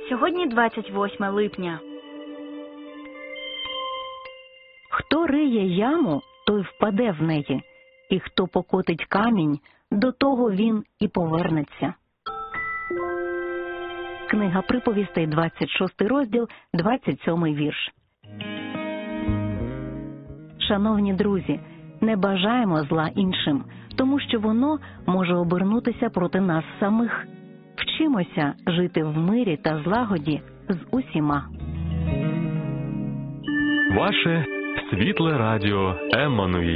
Сьогодні 28 липня. Хто риє яму, той впаде в неї, і хто покотить камінь, до того він і повернеться. Книга приповістей, 26 розділ, 27 вірш. Шановні друзі, не бажаємо зла іншим, тому що воно може обернутися проти нас самих. Вчимося жити в мирі та злагоді з усіма. Ваше світле радіо Еммануїл.